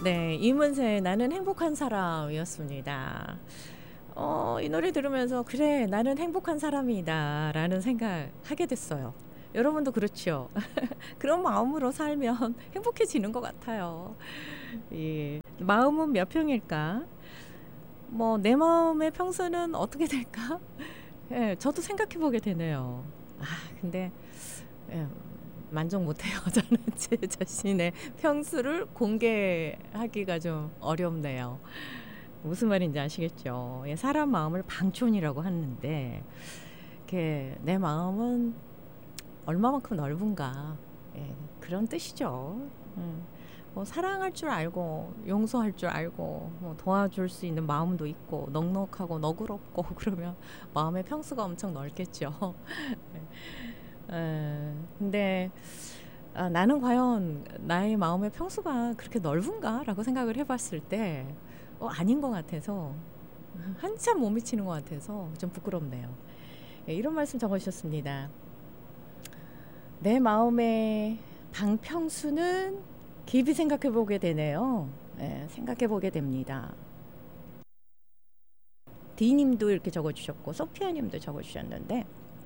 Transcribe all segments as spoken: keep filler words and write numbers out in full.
네, 이문세의 나는 행복한 사람이었습니다. 어, 이 노래 들으면서 그래 나는 행복한 사람이다 라는 생각하게 됐어요. 여러분도 그렇죠? 그런 마음으로 살면 행복해지는 것 같아요. 예. 마음은 몇 평일까? 뭐 내 마음의 평수는 어떻게 될까? 예, 저도 생각해 보게 되네요. 아, 근데 예, 만족 못해요. 저는 제 자신의 평수를 공개하기가 좀 어렵네요. 무슨 말인지 아시겠죠? 예, 사람 마음을 방촌이라고 하는데 이렇게 내 마음은 얼마만큼 넓은가, 예, 그런 뜻이죠. 음, 뭐 사랑할 줄 알고 용서할 줄 알고 뭐 도와줄 수 있는 마음도 있고 넉넉하고 너그럽고 그러면 마음의 평수가 엄청 넓겠죠. 에, 근데 아, 나는 과연 나의 마음의 평수가 그렇게 넓은가? 라고 생각을 해봤을 때 어, 아닌 것 같아서 한참 못 미치는 것 같아서 좀 부끄럽네요. 예, 이런 말씀 적어주셨습니다. 내 마음의 방평수는 깊이 생각해보게 되네요. 예, 생각해보게 됩니다. D님도 이렇게 적어주셨고 소피아님도 적어주셨는데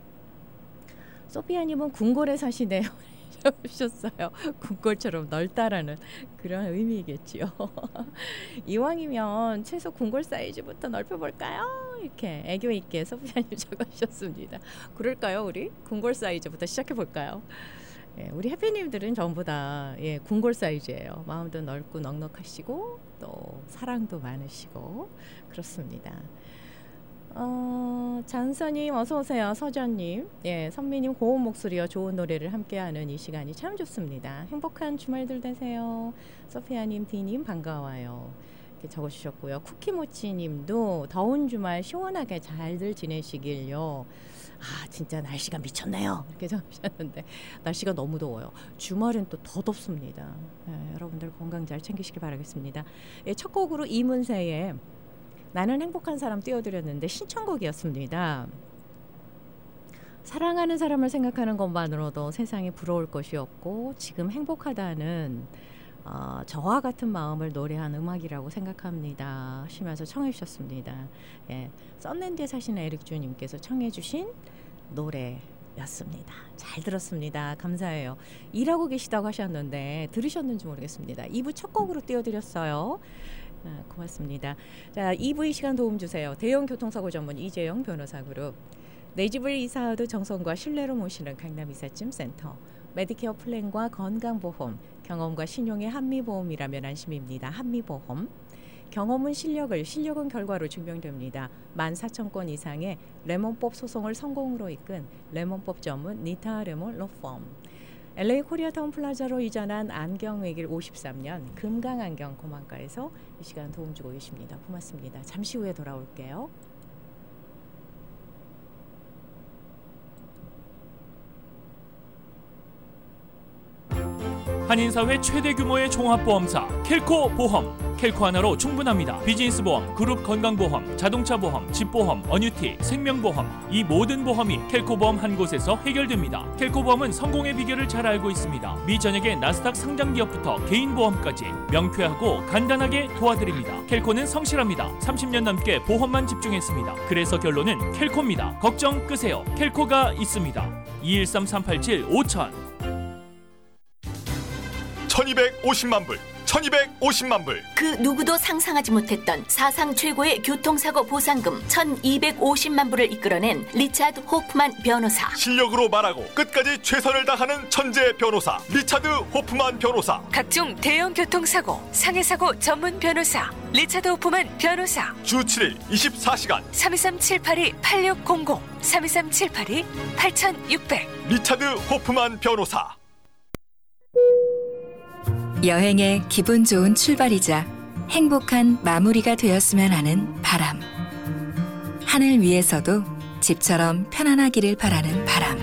소피아님은 궁궐에 사시네요. 적으셨어요. 궁궐처럼 넓다라는 그런 의미겠지요. 이왕이면 최소 궁궐 사이즈부터 넓혀볼까요? 이렇게 애교 있게 소피아님 적어주셨습니다. 그럴까요, 우리? 궁궐 사이즈부터 시작해볼까요? 예, 우리 해피님들은 전부 다 예, 궁궐 사이즈예요. 마음도 넓고 넉넉하시고 또 사랑도 많으시고 그렇습니다. 어, 잔서님 어서 오세요. 서전님, 예, 선미님 고운 목소리와 좋은 노래를 함께하는 이 시간이 참 좋습니다. 행복한 주말들 되세요. 소피아님, 디님 반가워요. 이렇게 적어주셨고요. 쿠키모치님도 더운 주말 시원하게 잘들 지내시길요. 아, 진짜 날씨가 미쳤네요. 이렇게 적으셨는데 날씨가 너무 더워요. 주말은 또 더 덥습니다. 예, 여러분들 건강 잘 챙기시길 바라겠습니다. 예, 첫 곡으로 이문세의 나는 행복한 사람 띄워드렸는데 신청곡이었습니다. 사랑하는 사람을 생각하는 것만으로도 세상에 부러울 것이 없고 지금 행복하다는 어, 저와 같은 마음을 노래한 음악이라고 생각합니다 하시면서 청해 주셨습니다. 예, 썬랜드에 사시는 에릭주님께서 청해 주신 노래였습니다. 잘 들었습니다. 감사해요. 일하고 계시다고 하셨는데 들으셨는지 모르겠습니다. 이 부 첫 곡으로 띄워드렸어요. 아, 고맙습니다. 자, 이 부 이 시간 도움 주세요. 대형 교통사고 전문 이재영 변호사 그룹, 내 집을 이사하도 정성과 신뢰로 모시는 강남 이삿짐 센터, 메디케어 플랜과 건강보험, 경험과 신용의 한미보험이라면 안심입니다. 한미보험. 경험은 실력을, 실력은 결과로 증명됩니다. 만 사천 건 이상의 레몬법 소송을 성공으로 이끈 레몬법 전문 니타 레몬 로펌. 엘에이 코리아타운 플라자로 이전한 안경외길 오십삼 년 금강안경 고만가에서 이 시간 도움 주고 계십니다. 고맙습니다. 잠시 후에 돌아올게요. 한인사회 최대 규모의 종합보험사 켈코 보험. 켈코 하나로 충분합니다. 비즈니스 보험, 그룹 건강보험, 자동차 보험, 집보험, 어뉴티, 생명보험, 이 모든 보험이 켈코 보험 한 곳에서 해결됩니다. 켈코 보험은 성공의 비결을 잘 알고 있습니다. 미전액의 나스닥 상장 기업부터 개인 보험까지 명쾌하고 간단하게 도와드립니다. 켈코는 성실합니다. 삼십 년 넘게 보험만 집중했습니다. 그래서 결론은 켈코입니다. 걱정 끄세요. 켈코가 있습니다. 이일삼 삼팔칠 오천. 천이백오십만 불, 천이백오십만 불. 그 누구도 상상하지 못했던 사상 최고의 교통사고 보상금 천이백오십만 불을 이끌어낸 리차드 호프만 변호사. 실력으로 말하고 끝까지 최선을 다하는 천재 변호사 리차드 호프만 변호사. 각종 대형 교통사고, 상해사고 전문 변호사 리차드 호프만 변호사. 주 칠 일 이십사 시간 삼이삼 칠팔이 팔육공공, 삼이삼 칠팔이 팔육백. 리차드 호프만 변호사. 여행의 기분 좋은 출발이자 행복한 마무리가 되었으면 하는 바람. 하늘 위에서도 집처럼 편안하기를 바라는 바람.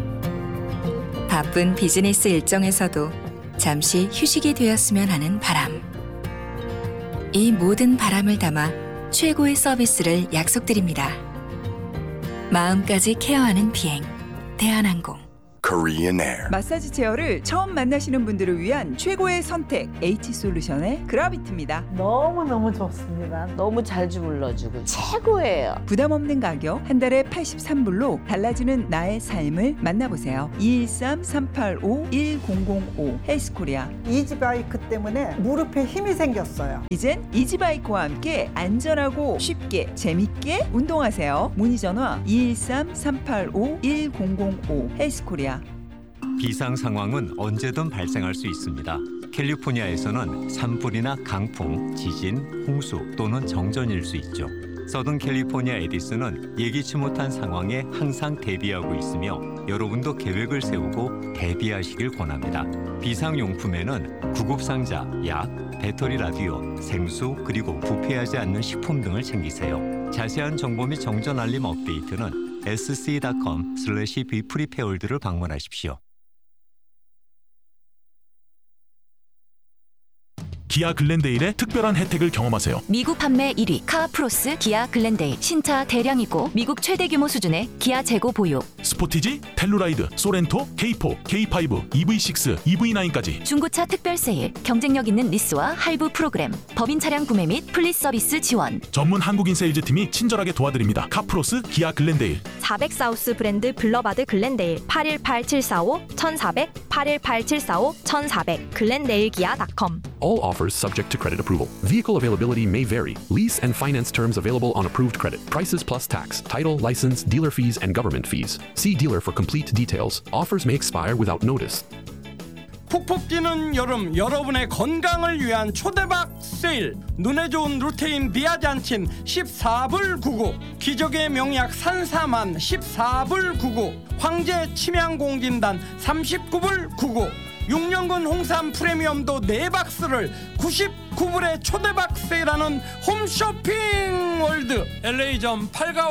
바쁜 비즈니스 일정에서도 잠시 휴식이 되었으면 하는 바람. 이 모든 바람을 담아 최고의 서비스를 약속드립니다. 마음까지 케어하는 비행, 대한항공. Korean Air. 마사지 체어를 처음 만나시는 분들을 위한 최고의 선택 H솔루션의 그라비티입니다. 너무너무 좋습니다. 너무 잘 주물러주고 최고예요. 부담 없는 가격 한 달에 팔십삼 불로 달라지는 나의 삶을 만나보세요. 이일삼 삼팔오 일공공오 헬스코리아. 이지바이크 때문에 무릎에 힘이 생겼어요. 이젠 이지바이크와 함께 안전하고 쉽게 재밌게 운동하세요. 문의 전화 이일삼 삼팔오 일공공오 헬스코리아. 비상 상황은 언제든 발생할 수 있습니다. 캘리포니아에서는 산불이나 강풍, 지진, 홍수 또는 정전일 수 있죠. 서든 캘리포니아 에디슨은 예기치 못한 상황에 항상 대비하고 있으며 여러분도 계획을 세우고 대비하시길 권합니다. 비상용품에는 구급상자, 약, 배터리 라디오, 생수, 그리고 부패하지 않는 식품 등을 챙기세요. 자세한 정보 및 정전 알림 업데이트는 에스씨 닷컴 슬래시 비프리페어월드를 방문하십시오. 기아 글렌데일의 특별한 혜택을 경험하세요. 미국 판매 일 위 카프로스 기아 글렌데일. 신차 대량이고 미국 최대 규모 수준의 기아 재고 보유. 스포티지, 텔루라이드, 소렌토, 케이포, 케이파이브, 이브이식스, 이브이나인까지 중고차 특별 세일, 경쟁력 있는 리스와 할부 프로그램, 법인 차량 구매 및 플리스 서비스 지원. 전문 한국인 세일즈팀이 친절하게 도와드립니다. 카프로스 기아 글렌데일. 사백 사우스 브랜드 블러바드 글렌데일. 팔일팔 칠사오 천사백 팔일팔 칠사오 천사백 글렌데일 기아 닷컴. All offers subject to credit approval. Vehicle availability may vary. Lease and finance terms available on approved credit. Prices plus tax, title, license, dealer fees, and government fees. See dealer for complete details. Offers may expire without notice. 푹푹 뛰는 여름, 여러분의 건강을 위한 초대박 세일. 눈에 좋은 루테인 비아잔틴 십사 불 구십구, 기적의 명약 산사만 십사 불 구십구, 황제 침향공진단 삼십구 불 구십구, 육 년근 홍삼 프리미엄도 네 박스를 구십구 불에 초대박 세일하는 홈쇼핑 월드. 엘에이점 팔가